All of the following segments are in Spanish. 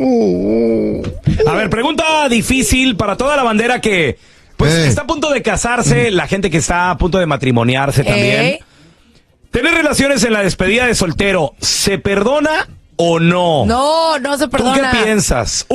A ver, pregunta difícil para toda la bandera que pues está a punto de casarse, la gente que está a punto de matrimoniarse también. ¿Tener relaciones en la despedida de soltero se perdona o no? No, no se perdona. ¿Tú qué piensas?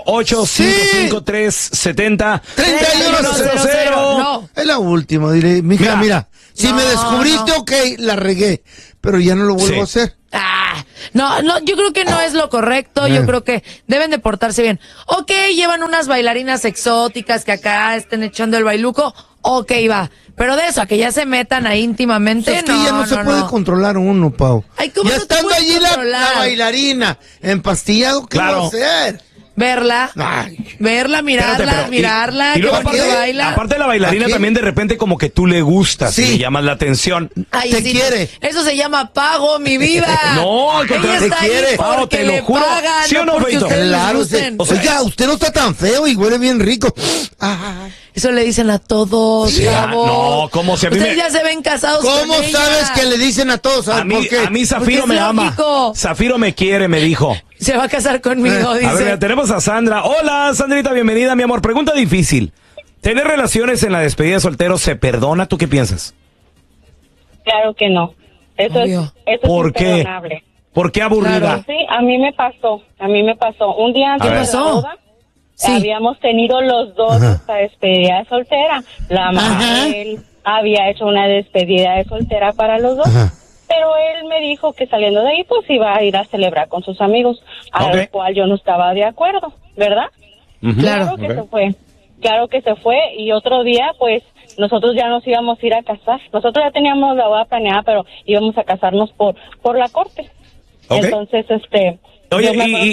1-855-370-3100. No. Es la última, dile, mija, mira, si me descubriste, ok, la regué, pero ya no lo vuelvo a hacer. No, yo creo que no es lo correcto, yo creo que deben de portarse bien. Ok, llevan unas bailarinas exóticas que acá estén echando el bailuco, ok, va. Pero de eso, a que ya se metan ahí íntimamente, Es que ya no se puede controlar uno, Pau. Ay, ¿cómo ya no te estando puedes allí la controlar? bailarina, empastillado, ¿qué va a hacer? Verla, mirarla, mirarla, y luego que baila. aparte de la bailarina también de repente como que tú le gustas y le llamas la atención. Ay, te sí, quiere. Eso se llama pago, mi vida. No, al contrario, Ella está te quiere. ahí porque Pau, te lo le juro. pagan, ¿Sí o no, porque Feito? ustedes les Claro, gusten. oiga, usted no está tan feo y huele bien rico. Eso le dicen a todos, chavo. No, como si a mí Ustedes ya se ven casados ¿Cómo con ella. sabes que le dicen a todos? A mí Zafiro Porque me es ama. lógico. Zafiro me quiere, me dijo. Se va a casar conmigo, dice. A ver, mira, tenemos a Sandra. Hola, Sandrita, bienvenida, mi amor. Pregunta difícil. ¿Tener relaciones en la despedida de soltero se perdona? ¿Tú qué piensas? Claro que no. Eso Obvio. es ¿Por qué? imperdonable. ¿Por qué aburrida? Claro. Sí, a mí me pasó. Un día antes de la boda, habíamos tenido los dos nuestra despedida de soltera. La mamá de él había hecho una despedida de soltera para los dos. Pero él me dijo que saliendo de ahí, pues iba a ir a celebrar con sus amigos, al cual yo no estaba de acuerdo, ¿verdad? Claro que se fue. Claro que se fue, y otro día, pues, nosotros ya nos íbamos a ir a casar. Nosotros ya teníamos la boda planeada, pero íbamos a casarnos por la corte. Entonces, Oye,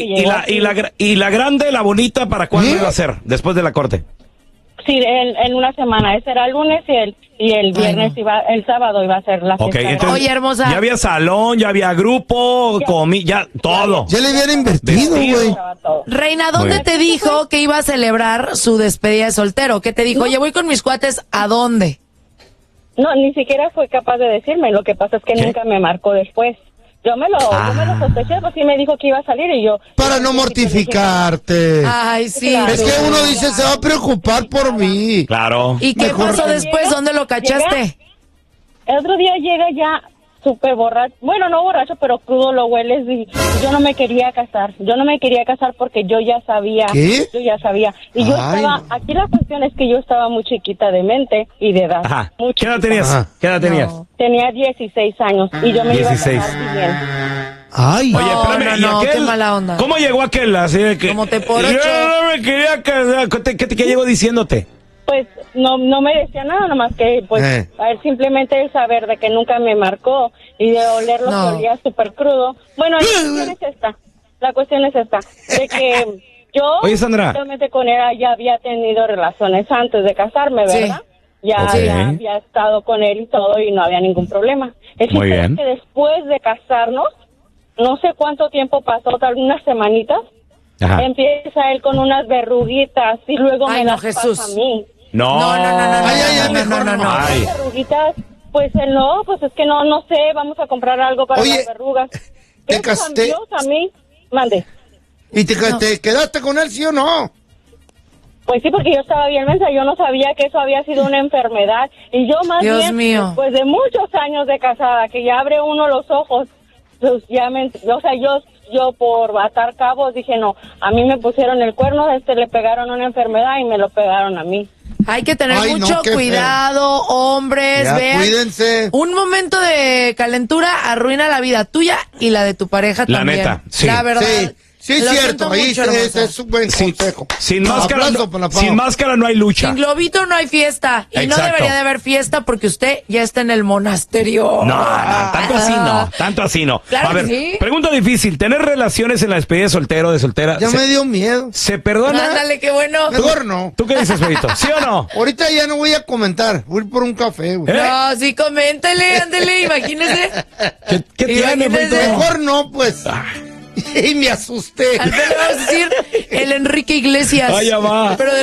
y la grande, la bonita, ¿para cuándo iba a ser? Después de la corte. Sí, en una semana. Ese era el lunes y el viernes el sábado iba a ser la fiesta. Entonces, Oye, hermosa. Ya había salón, ya había grupo, ya todo. Ya le habían invertido, güey. Reina, ¿dónde te dijo que iba a celebrar su despedida de soltero? ¿Qué te dijo? Oye, voy con mis cuates, ¿a dónde? No, ni siquiera fue capaz de decirme. Lo que pasa es que nunca me marcó después. Yo me lo sospeché, pues sí me dijo que iba a salir y yo... Para no mortificarte. Ay, sí. Es que uno dice, se va a preocupar por mí. Claro. ¿Y qué pasó después? ¿Dónde lo cachaste? El otro día llega ya súper borracho, bueno, no borracho, pero crudo, lo hueles, y yo no me quería casar. Yo no me quería casar porque yo ya sabía. ¿Qué? Yo ya sabía. Y yo estaba, aquí la cuestión es que yo estaba muy chiquita de mente y de edad. Ajá. Muy ¿Qué edad chiquita. tenías? ¿Qué edad tenías? Tenía 16 años y yo me 16. iba a casar bien. Ay. Oye, espérame, no, ¿y aquel? qué mala onda. ¿Cómo llegó aquel? Así de que... Como te por Yo ocho. no me quería casar. ¿Qué llegó diciéndote? Pues no me decía nada, nomás que pues a ver, simplemente el saber de que nunca me marcó y de olerlo que olía súper crudo. Bueno, la cuestión es esta, de que yo Oye, Sandra, realmente con él ya había tenido relaciones antes de casarme, ¿verdad? Ya había estado con él y todo y no había ningún problema. Muy bien. Que después de casarnos, no sé cuánto tiempo pasó, tal vez unas semanitas, empieza él con unas verruguitas y luego me las pasa a mí. No. Mejor no. Ay. Verruguitas, pues él no, pues es que no sé, vamos a comprar algo para las verrugas. te ¿Qué casté? a mí? Mande. ¿Y te quedaste con él, sí o no? Pues sí, porque yo estaba bien mensa, yo no sabía que eso había sido una enfermedad. Y yo más Dios bien, mío. después de muchos años de casada, que ya abre uno los ojos, pues ya yo por atar cabos dije, no, a mí me pusieron el cuerno, le pegaron una enfermedad y me lo pegaron a mí. Hay que tener mucho cuidado, hombres, ya, vean. Cuídense. Un momento de calentura arruina la vida tuya y la de tu pareja también. La neta, sí. La verdad. Sí, es cierto, ahí ese es un buen consejo. Sin máscara no hay lucha. Sin globito no hay fiesta. Y no debería de haber fiesta porque usted ya está en el monasterio. No, tanto así no. Claro a ver, sí. Pregunta difícil. ¿Tener relaciones en la despedida de soltero, de soltera? Ya me dio miedo. ¿Se perdona? Ándale, qué bueno. Mejor no. ¿Tú qué dices, Feito? ¿Sí o no? Ahorita ya no voy a comentar. Voy a ir por un café, güey. No, sí, coméntale, ándale, imagínese. ¿Qué tiene, Feito? Mejor no, pues. Y me asusté. Al menos vamos a decir el Enrique Iglesias. Vaya va. Pero